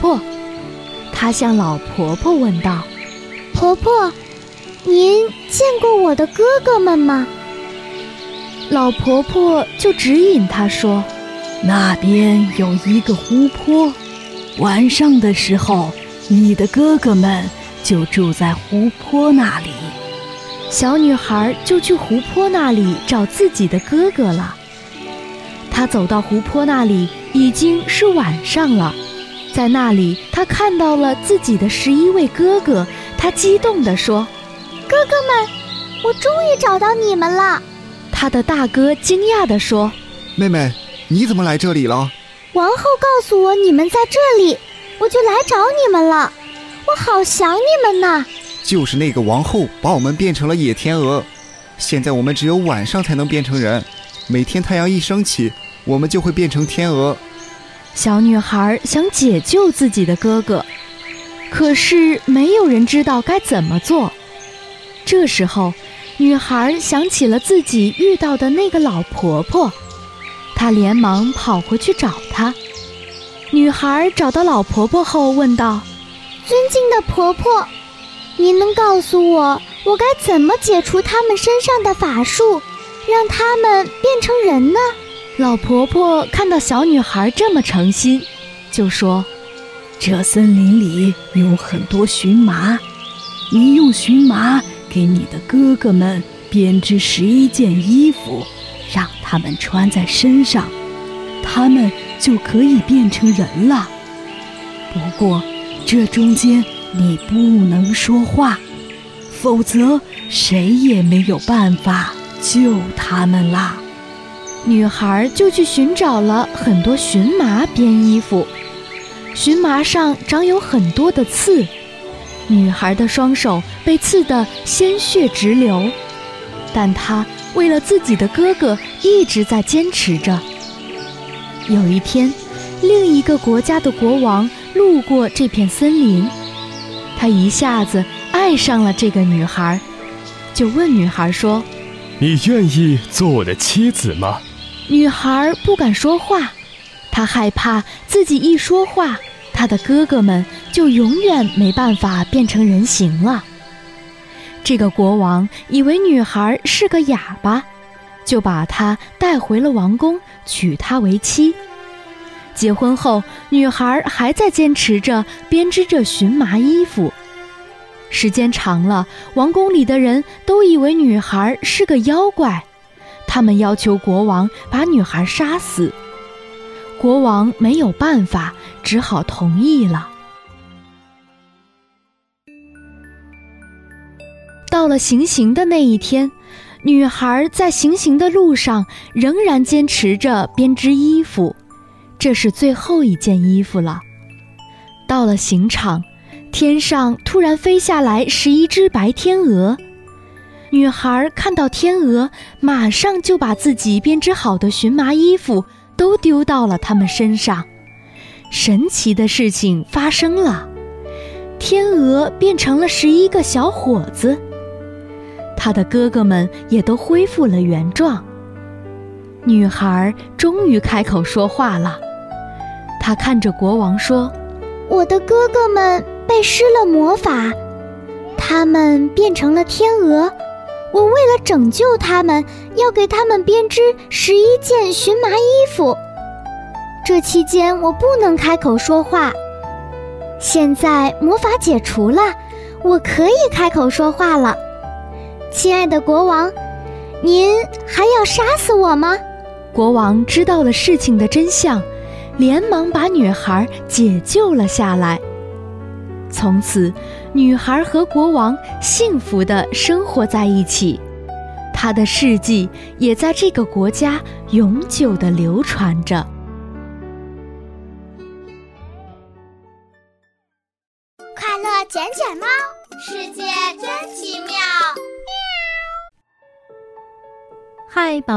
婆。她向老婆婆问道： 婆婆，您见过我的哥哥们吗？ 老婆婆就指引她说： 那边有一个湖泊，晚上的时候，你的哥哥们就住在湖泊那里。 小女孩就去湖泊那里找自己的哥哥了。她走到湖泊那里，已经是晚上了。在那里，她看到了自己的11位哥哥，她激动地说： 哥哥们，我终于找到你们了。 她的大哥惊讶地说： 妹妹，你怎么来这里了？ 王后告诉我你们在这里，我就来找你们了。我好想你们呐。 就是那个王后把我们变成了野天鹅，现在我们只有晚上才能变成人，每天太阳一升起，我们就会变成天鹅。 小女孩想解救自己的哥哥，可是没有人知道该怎么做。这时候，女孩想起了自己遇到的那个老婆婆，她连忙跑回去找她。女孩找到老婆婆后问道： 尊敬的婆婆，您能告诉我该怎么解除他们身上的法术，让他们变成人呢？ 老婆婆看到小女孩这么诚心，就说： 这森林里有很多荨麻，你用荨麻给你的哥哥们编织11件衣服，让他们穿在身上，他们就可以变成人了。不过这中间你不能说话，否则谁也没有办法救他们啦。 女孩就去寻找了很多荨麻编衣服，荨麻上长有很多的刺，女孩的双手被刺得鲜血直流，但她为了自己的哥哥一直在坚持着。有一天，另一个国家的国王路过这片森林，他一下子爱上了这个女孩，就问女孩说： 你愿意做我的妻子吗？ 女孩不敢说话，她害怕自己一说话，她的哥哥们就永远没办法变成人形了。这个国王以为女孩是个哑巴，就把她带回了王宫，娶她为妻。结婚后，女孩还在坚持着编织着荨麻衣服。时间长了，王宫里的人都以为女孩是个妖怪，他们要求国王把女孩杀死。国王没有办法，只好同意了。到了行刑的那一天，女孩在行刑的路上仍然坚持着编织衣服，这是最后一件衣服了。到了刑场，天上突然飞下来11只白天鹅。女孩看到天鹅，马上就把自己编织好的荨麻衣服都丢到了它们身上。神奇的事情发生了，天鹅变成了11个小伙子，他的哥哥们也都恢复了原状。女孩终于开口说话了，她看着国王说： 我的哥哥们被施了魔法，他们变成了天鹅，我为了拯救他们，要给他们编织11件荨麻衣服。这期间我不能开口说话，现在魔法解除了，我可以开口说话了。亲爱的国王，您还要杀死我吗？ 国王知道了事情的真相，连忙把女孩解救了下来。从此，女孩和国王幸福地生活在一起，她的事迹也在这个国家永久地流传着。 快乐捡捡猫，世界真奇妙。 嗨，宝